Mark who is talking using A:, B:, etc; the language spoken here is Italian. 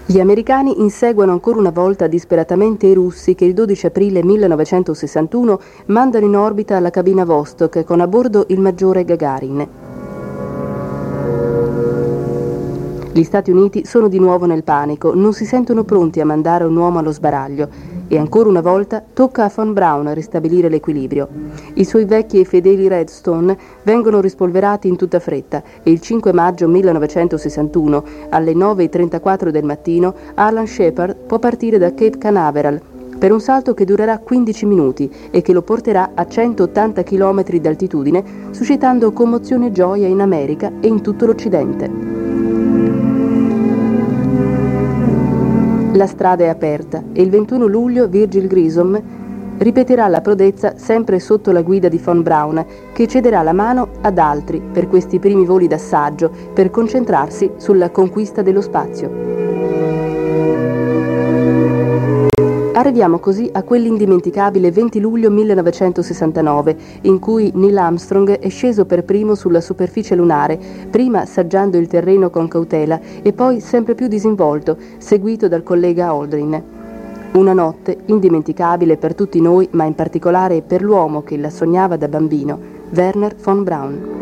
A: Gli americani inseguono ancora una volta disperatamente i russi che il 12 aprile 1961 mandano in orbita la cabina Vostok con a bordo il maggiore Gagarin. Gli Stati Uniti sono di nuovo nel panico, non si sentono pronti a mandare un uomo allo sbaraglio e ancora una volta tocca a von Braun ristabilire l'equilibrio. I suoi vecchi e fedeli Redstone vengono rispolverati in tutta fretta e il 5 maggio 1961 alle 9:34 del mattino Alan Shepard può partire da Cape Canaveral per un salto che durerà 15 minuti e che lo porterà a 180 km d'altitudine, suscitando commozione e gioia in America e in tutto l'Occidente. La strada è aperta e il 21 luglio Virgil Grissom ripeterà la prodezza sempre sotto la guida di von Braun, che cederà la mano ad altri per questi primi voli d'assaggio per concentrarsi sulla conquista dello spazio. Arriviamo così a quell'indimenticabile 20 luglio 1969, in cui Neil Armstrong è sceso per primo sulla superficie lunare, prima assaggiando il terreno con cautela e poi sempre più disinvolto, seguito dal collega Aldrin. Una notte indimenticabile per tutti noi, ma in particolare per l'uomo che la sognava da bambino, Wernher von Braun.